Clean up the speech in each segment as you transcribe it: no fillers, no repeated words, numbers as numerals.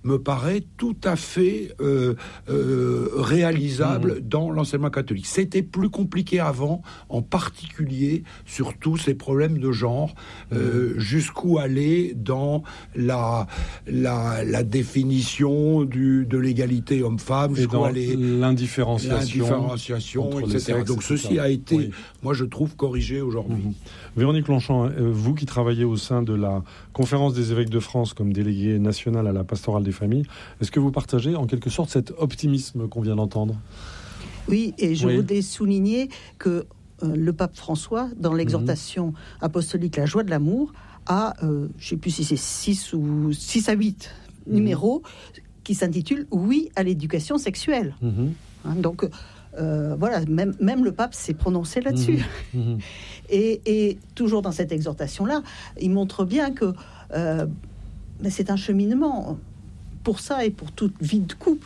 me paraît tout à fait réalisable dans l'enseignement catholique. C'était plus compliqué avant, en particulier sur tous ces problèmes de genre, jusqu'où aller dans la définition de l'égalité homme-femme, jusqu'où aller l'indifférenciation, etc. Sexes, donc ceci a été, moi je trouve, corrigé aujourd'hui. Véronique Longchamp, vous qui travaillez au sein de la Conférence des évêques de France comme déléguée nationale à la pastorale des familles, est-ce que vous partagez en quelque sorte cet optimisme qu'on vient d'entendre ? Oui, et je voudrais souligner que le pape François, dans l'exhortation apostolique La joie de l'amour, a, je ne sais plus si c'est 6 à 8 numéros qui s'intitulent « Oui à l'éducation sexuelle ». Donc, voilà, même le pape s'est prononcé là-dessus. Et toujours dans cette exhortation-là, il montre bien que c'est un cheminement pour ça et pour toute vie de couple.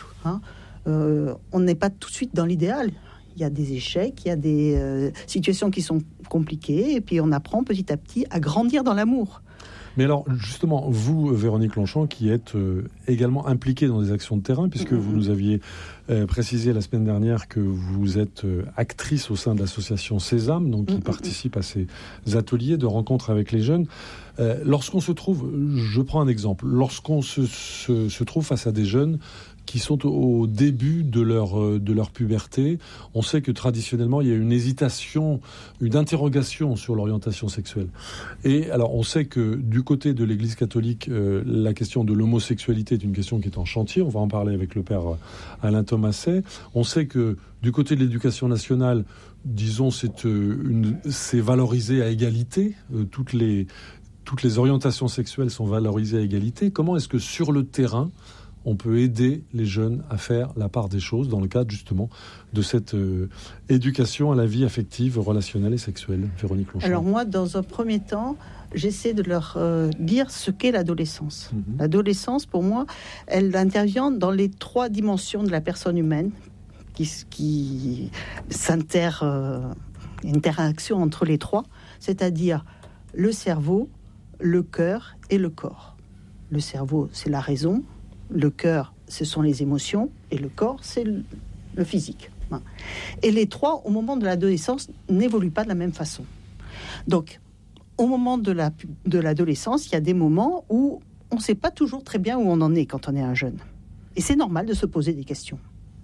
On n'est pas tout de suite dans l'idéal. Il y a des échecs, il y a des situations qui sont compliquées, et puis on apprend petit à petit à grandir dans l'amour. Mais alors, justement, vous, Véronique Longchamp, qui êtes également impliquée dans des actions de terrain, puisque vous nous aviez précisé la semaine dernière que vous êtes actrice au sein de l'association Sésame, donc qui participe à ces ateliers de rencontres avec les jeunes. Lorsqu'on se trouve, je prends un exemple, lorsqu'on se trouve face à des jeunes qui sont au début de leur puberté, on sait que traditionnellement il y a une hésitation, une interrogation sur l'orientation sexuelle. Et alors on sait que du côté de l'Église catholique, la question de l'homosexualité est une question qui est en chantier. On va en parler avec le père Alain Thomaset. On sait que du côté de l'Éducation nationale, disons, c'est valorisé à égalité. Toutes les orientations sexuelles sont valorisées à égalité. Comment est-ce que sur le terrain on peut aider les jeunes à faire la part des choses dans le cadre justement de cette éducation à la vie affective, relationnelle et sexuelle? Véronique Longchamp. Alors moi, dans un premier temps, j'essaie de leur dire ce qu'est l'adolescence. L'adolescence, pour moi, elle intervient dans les 3 dimensions de la personne humaine qui interaction entre les 3, c'est-à-dire le cerveau, le cœur et le corps. Le cerveau, c'est la raison. Le cœur, ce sont les émotions, et le corps, c'est le physique. Et les 3, au moment de l'adolescence, n'évoluent pas de la même façon. Donc, au moment de l'adolescence, il y a des moments où on ne sait pas toujours très bien où on en est quand on est un jeune. Et c'est normal de se poser des questions.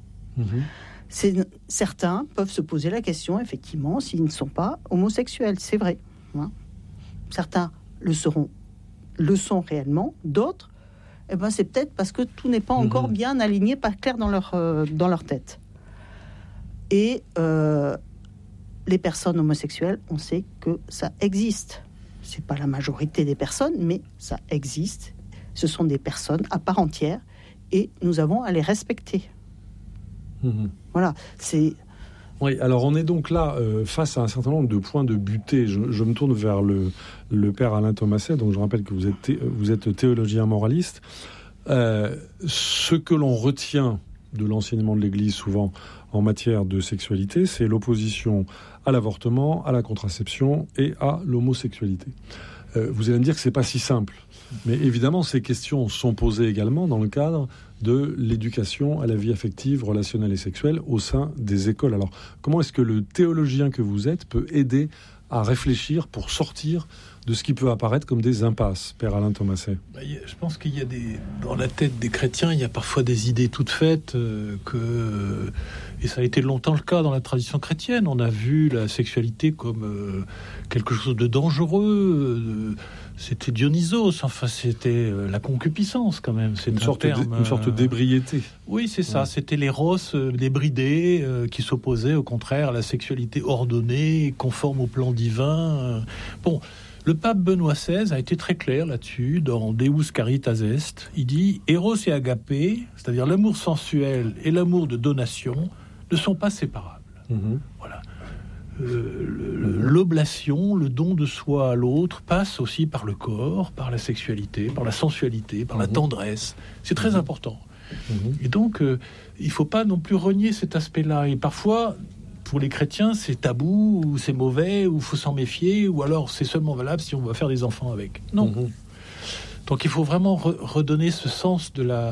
Certains peuvent se poser la question, effectivement, s'ils ne sont pas homosexuels, c'est vrai. Certains le sont réellement, d'autres, c'est peut-être parce que tout n'est pas encore bien aligné, pas clair dans leur tête. Et les personnes homosexuelles, on sait que ça existe. C'est pas la majorité des personnes, mais ça existe. Ce sont des personnes à part entière et nous avons à les respecter. Voilà, c'est... Oui, alors on est donc là face à un certain nombre de points de butée. Je me tourne vers le père Alain Thomaset, donc je rappelle que vous êtes théologien moraliste. Ce que l'on retient de l'enseignement de l'Église souvent en matière de sexualité, c'est l'opposition à l'avortement, à la contraception et à l'homosexualité. Vous allez me dire que c'est pas si simple, mais évidemment ces questions sont posées également dans le cadre de l'éducation à la vie affective, relationnelle et sexuelle au sein des écoles. Alors, comment est-ce que le théologien que vous êtes peut aider à réfléchir pour sortir de ce qui peut apparaître comme des impasses, Père Alain Thomaset? Je pense qu'il y a dans la tête des chrétiens, il y a parfois des idées toutes faites et ça a été longtemps le cas dans la tradition chrétienne. On a vu la sexualité comme quelque chose de dangereux. C'était Dionysos, enfin c'était la concupiscence quand même. C'est une sorte d'ébriété. Oui, c'est ça. C'était l'éros débridé qui s'opposait au contraire à la sexualité ordonnée, conforme au plan divin. Le pape Benoît XVI a été très clair là-dessus dans Deus Caritas Est. Il dit « Eros et agapé », c'est-à-dire l'amour sensuel et l'amour de donation, ne sont pas séparables. Voilà. L'oblation, le don de soi à l'autre, passe aussi par le corps, par la sexualité, par la sensualité, par la tendresse. C'est très important. Et donc, il ne faut pas non plus renier cet aspect-là. Et parfois, pour les chrétiens, c'est tabou, ou c'est mauvais, ou il faut s'en méfier, ou alors c'est seulement valable si on va faire des enfants avec. Non. Donc il faut vraiment redonner ce sens de la